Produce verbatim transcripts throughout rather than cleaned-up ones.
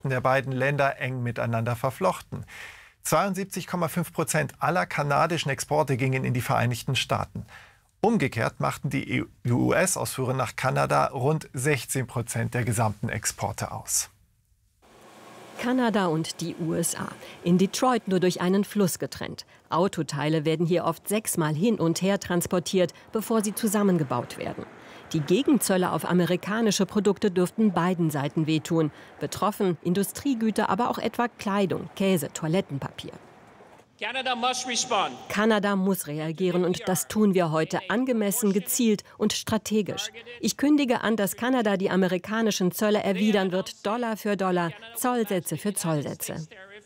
der beiden Länder eng miteinander verflochten. zweiundsiebzig Komma fünf Prozent aller kanadischen Exporte gingen in die Vereinigten Staaten. Umgekehrt machten die U S-Ausfuhren nach Kanada rund sechzehn Prozent der gesamten Exporte aus. Kanada und die U S A. In Detroit nur durch einen Fluss getrennt. Autoteile werden hier oft sechsmal hin und her transportiert, bevor sie zusammengebaut werden. Die Gegenzölle auf amerikanische Produkte dürften beiden Seiten wehtun. Betroffen Industriegüter, aber auch etwa Kleidung, Käse, Toilettenpapier. Kanada muss reagieren und das tun wir heute angemessen, gezielt und strategisch. Ich kündige an, dass Kanada die amerikanischen Zölle erwidern wird, Dollar für Dollar, Zollsätze für Zollsätze.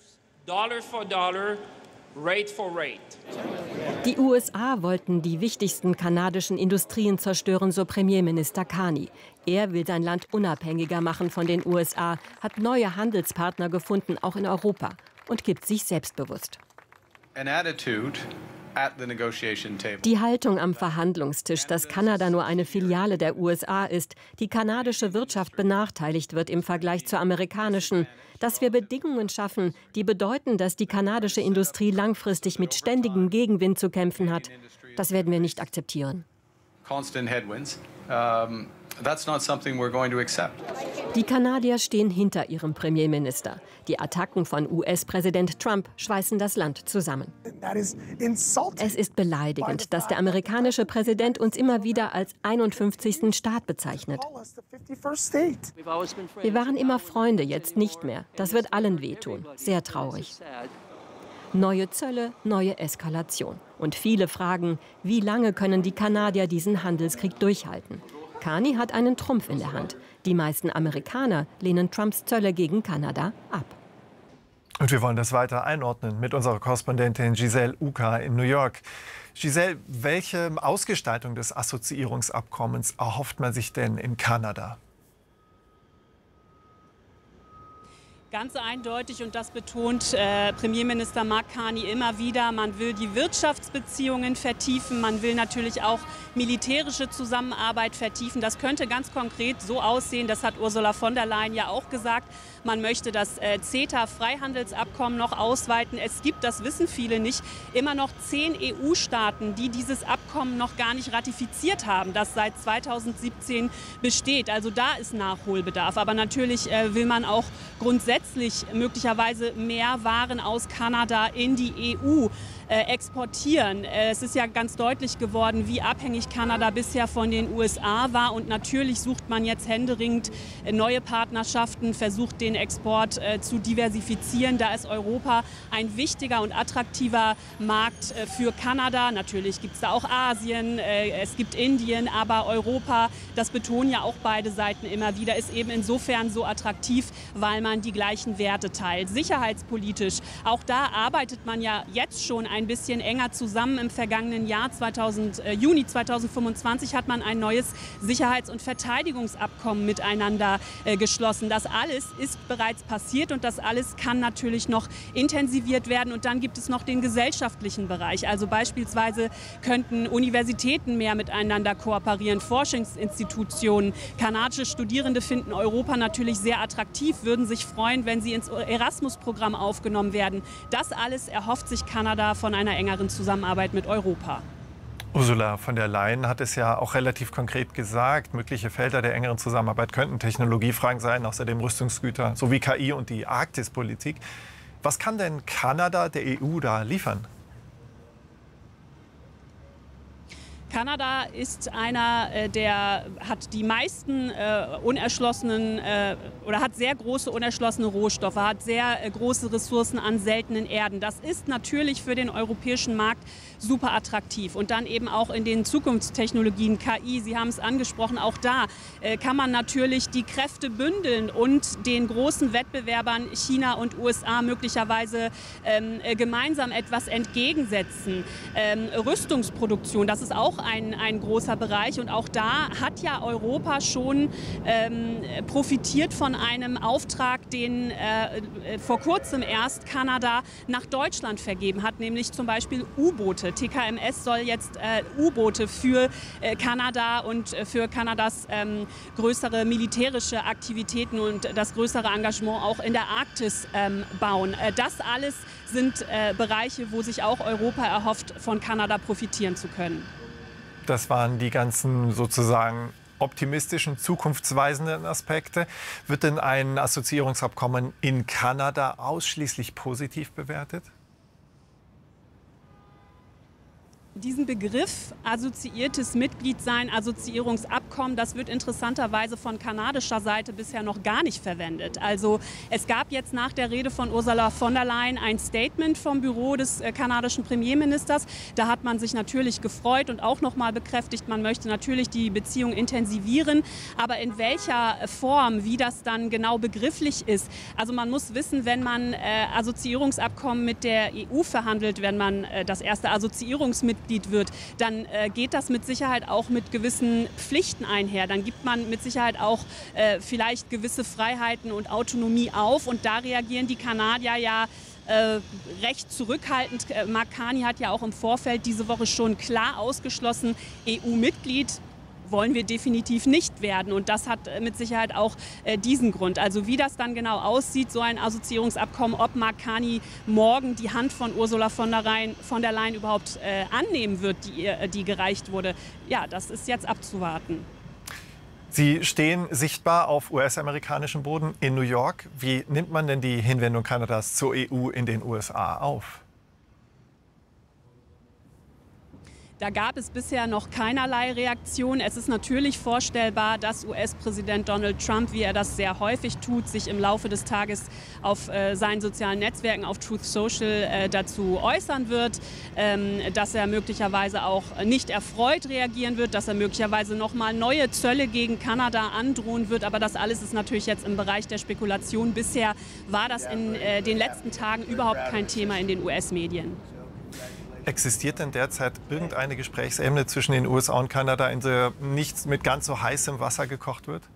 Die U S A wollten die wichtigsten kanadischen Industrien zerstören, so Premierminister Carney. Er will sein Land unabhängiger machen von den U S A, hat neue Handelspartner gefunden, auch in Europa, und gibt sich selbstbewusst. Die Haltung am Verhandlungstisch, dass Kanada nur eine Filiale der U S A ist, die kanadische Wirtschaft benachteiligt wird im Vergleich zur amerikanischen, dass wir Bedingungen schaffen, die bedeuten, dass die kanadische Industrie langfristig mit ständigem Gegenwind zu kämpfen hat, das werden wir nicht akzeptieren. Die Kanadier stehen hinter ihrem Premierminister. Die Attacken von U S-Präsident Trump schweißen das Land zusammen. Es ist beleidigend, dass der amerikanische Präsident uns immer wieder als einundfünfzigsten Staat bezeichnet. Wir waren immer Freunde, jetzt nicht mehr. Das wird allen wehtun. Sehr traurig. Neue Zölle, neue Eskalation. Und viele fragen, wie lange können die Kanadier diesen Handelskrieg durchhalten? Carney hat einen Trumpf in der Hand. Die meisten Amerikaner lehnen Trumps Zölle gegen Kanada ab. Und wir wollen das weiter einordnen mit unserer Korrespondentin Giselle Uka in New York. Giselle, welche Ausgestaltung des Assoziierungsabkommens erhofft man sich denn in Kanada? Ganz eindeutig, und das betont äh, Premierminister Mark Carney immer wieder, man will die Wirtschaftsbeziehungen vertiefen, man will natürlich auch militärische Zusammenarbeit vertiefen. Das könnte ganz konkret so aussehen, das hat Ursula von der Leyen ja auch gesagt, man möchte das äh, CETA-Freihandelsabkommen noch ausweiten. Es gibt, das wissen viele nicht, immer noch zehn E U-Staaten, die dieses Abkommen noch gar nicht ratifiziert haben, das seit zweitausendsiebzehn besteht. Also da ist Nachholbedarf. Aber natürlich äh, will man auch grundsätzlich möglicherweise mehr Waren aus Kanada in die E U äh, exportieren. Äh, es ist ja ganz deutlich geworden, wie abhängig Kanada bisher von den U S A war. Und natürlich sucht man jetzt händeringend äh, neue Partnerschaften, versucht den Export äh, zu diversifizieren. Da ist Europa ein wichtiger und attraktiver Markt äh, für Kanada. Natürlich gibt es da auch Asien, äh, es gibt Indien, aber Europa, das betonen ja auch beide Seiten immer wieder, ist eben insofern so attraktiv, weil man die gleichen Werte teilt. Sicherheitspolitisch, auch da arbeitet man ja jetzt schon ein bisschen enger zusammen. Im vergangenen Jahr, zweitausend, äh, Juni zweitausendfünfundzwanzig, hat man ein neues Sicherheits- und Verteidigungsabkommen miteinander äh, geschlossen. Das alles ist bereits passiert und das alles kann natürlich noch intensiviert werden. Und dann gibt es noch den gesellschaftlichen Bereich. Also beispielsweise könnten Universitäten mehr miteinander kooperieren, Forschungsinstitutionen. Kanadische Studierende finden Europa natürlich sehr attraktiv, würden sich freuen, wenn sie ins Erasmus-Programm aufgenommen werden. Das alles erhofft sich Kanada von einer engeren Zusammenarbeit mit Europa. Ursula von der Leyen hat es ja auch relativ konkret gesagt, mögliche Felder der engeren Zusammenarbeit könnten Technologiefragen sein, außerdem Rüstungsgüter sowie K I und die Arktispolitik. Was kann denn Kanada der E U da liefern? Kanada ist einer, äh, der hat die meisten äh, unerschlossenen äh, oder hat sehr große unerschlossene Rohstoffe, hat sehr äh, große Ressourcen an seltenen Erden. Das ist natürlich für den europäischen Markt super attraktiv. Und dann eben auch in den Zukunftstechnologien, K I, Sie haben es angesprochen, auch da äh, kann man natürlich die Kräfte bündeln und den großen Wettbewerbern China und U S A möglicherweise ähm, äh, gemeinsam etwas entgegensetzen. Ähm, Rüstungsproduktion, das ist auch ein, ein großer Bereich. Und auch da hat ja Europa schon ähm, profitiert von einem Auftrag, den äh, vor kurzem erst Kanada nach Deutschland vergeben hat, nämlich zum Beispiel U-Boote. T K M S soll jetzt äh, U-Boote für äh, Kanada und äh, für Kanadas ähm, größere militärische Aktivitäten und das größere Engagement auch in der Arktis ähm, bauen. Äh, das alles sind äh, Bereiche, wo sich auch Europa erhofft, von Kanada profitieren zu können. Das waren die ganzen sozusagen optimistischen, zukunftsweisenden Aspekte. Wird denn ein Assoziierungsabkommen in Kanada ausschließlich positiv bewertet? Diesen Begriff assoziiertes Mitgliedsein, Assoziierungsabkommen, das wird interessanterweise von kanadischer Seite bisher noch gar nicht verwendet. Also es gab jetzt nach der Rede von Ursula von der Leyen ein Statement vom Büro des äh, kanadischen Premierministers. Da hat man sich natürlich gefreut und auch noch mal bekräftigt, man möchte natürlich die Beziehung intensivieren. Aber in welcher Form, wie das dann genau begrifflich ist. Also man muss wissen, wenn man äh, Assoziierungsabkommen mit der E U verhandelt, wenn man äh, das erste Assoziierungsmitglied wird, dann äh, geht das mit Sicherheit auch mit gewissen Pflichten einher. Dann gibt man mit Sicherheit auch äh, vielleicht gewisse Freiheiten und Autonomie auf. Und da reagieren die Kanadier ja äh, recht zurückhaltend. Äh, Mark Carney hat ja auch im Vorfeld diese Woche schon klar ausgeschlossen, E U-Mitglied wollen wir definitiv nicht werden. Und das hat mit Sicherheit auch äh, diesen Grund. Also wie das dann genau aussieht, so ein Assoziierungsabkommen, ob Mark Carney morgen die Hand von Ursula von der Leyen, von der Leyen überhaupt äh, annehmen wird, die, die gereicht wurde, ja, das ist jetzt abzuwarten. Sie stehen sichtbar auf U S-amerikanischem Boden in New York. Wie nimmt man denn die Hinwendung Kanadas zur E U in den U S A auf? Da gab es bisher noch keinerlei Reaktion. Es ist natürlich vorstellbar, dass U S-Präsident Donald Trump, wie er das sehr häufig tut, sich im Laufe des Tages auf äh, seinen sozialen Netzwerken, auf Truth Social äh, dazu äußern wird, ähm, dass er möglicherweise auch nicht erfreut reagieren wird, dass er möglicherweise noch mal neue Zölle gegen Kanada androhen wird. Aber das alles ist natürlich jetzt im Bereich der Spekulation. Bisher war das in äh, den letzten Tagen überhaupt kein Thema in den U S-Medien. Existiert denn derzeit irgendeine Gesprächsebene zwischen den U S A und Kanada, in der nichts mit ganz so heißem Wasser gekocht wird?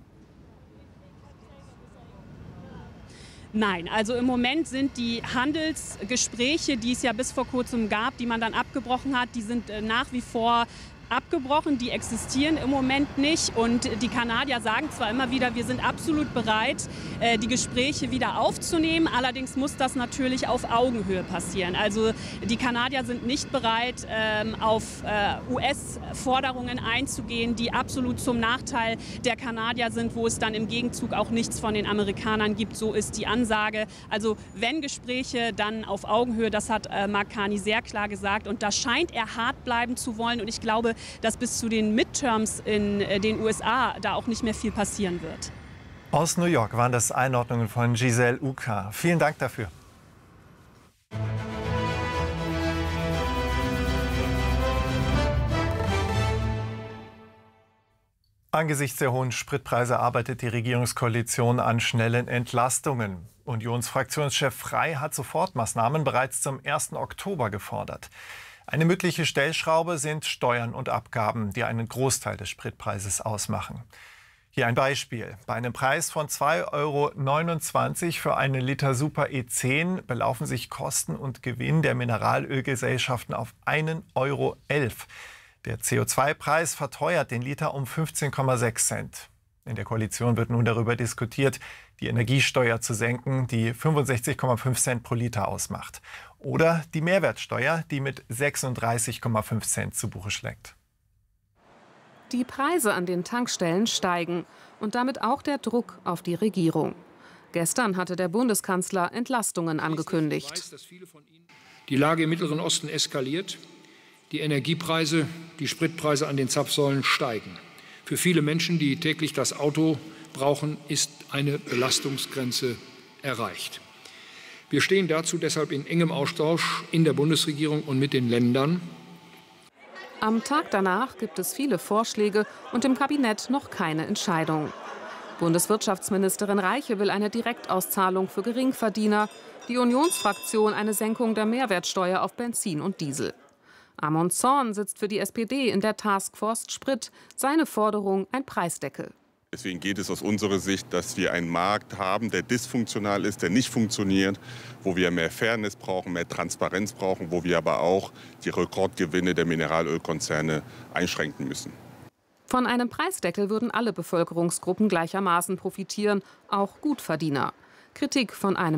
Nein, also im Moment sind die Handelsgespräche, die es ja bis vor kurzem gab, die man dann abgebrochen hat, die sind nach wie vor abgebrochen, die existieren im Moment nicht. Und die Kanadier sagen zwar immer wieder, wir sind absolut bereit, die Gespräche wieder aufzunehmen. Allerdings muss das natürlich auf Augenhöhe passieren. Also die Kanadier sind nicht bereit, auf U S-Forderungen einzugehen, die absolut zum Nachteil der Kanadier sind, wo es dann im Gegenzug auch nichts von den Amerikanern gibt. So ist die Ansage. Also wenn Gespräche, dann auf Augenhöhe. Das hat Mark Carney sehr klar gesagt. Und da scheint er hart bleiben zu wollen. Und ich glaube, dass bis zu den Midterms in den U S A da auch nicht mehr viel passieren wird. Aus New York waren das Einordnungen von Giselle Uka. Vielen Dank dafür. Angesichts der hohen Spritpreise arbeitet die Regierungskoalition an schnellen Entlastungen. Unionsfraktionschef Frey hat Sofortmaßnahmen bereits zum ersten Oktober gefordert. Eine mögliche Stellschraube sind Steuern und Abgaben, die einen Großteil des Spritpreises ausmachen. Hier ein Beispiel. Bei einem Preis von zwei Euro neunundzwanzig für einen Liter Super E zehn belaufen sich Kosten und Gewinn der Mineralölgesellschaften auf einen Euro elf. Der C O zwei Preis verteuert den Liter um fünfzehn Komma sechs Cent. In der Koalition wird nun darüber diskutiert, die Energiesteuer zu senken, die fünfundsechzig Komma fünf Cent pro Liter ausmacht. Oder die Mehrwertsteuer, die mit sechsunddreißig Komma fünf Cent zu Buche schlägt. Die Preise an den Tankstellen steigen und damit auch der Druck auf die Regierung. Gestern hatte der Bundeskanzler Entlastungen angekündigt. Die Lage im Mittleren Osten eskaliert. Die Energiepreise, die Spritpreise an den Zapfsäulen steigen. Für viele Menschen, die täglich das Auto brauchen, ist eine Belastungsgrenze erreicht. Wir stehen dazu deshalb in engem Austausch in der Bundesregierung und mit den Ländern. Am Tag danach gibt es viele Vorschläge und im Kabinett noch keine Entscheidung. Bundeswirtschaftsministerin Reiche will eine Direktauszahlung für Geringverdiener, die Unionsfraktion eine Senkung der Mehrwertsteuer auf Benzin und Diesel. Amon Zorn sitzt für die S P D in der Taskforce Sprit. Seine Forderung ein Preisdeckel. Deswegen geht es aus unserer Sicht, dass wir einen Markt haben, der dysfunktional ist, der nicht funktioniert, wo wir mehr Fairness brauchen, mehr Transparenz brauchen, wo wir aber auch die Rekordgewinne der Mineralölkonzerne einschränken müssen. Von einem Preisdeckel würden alle Bevölkerungsgruppen gleichermaßen profitieren, auch Gutverdiener. Kritik von einem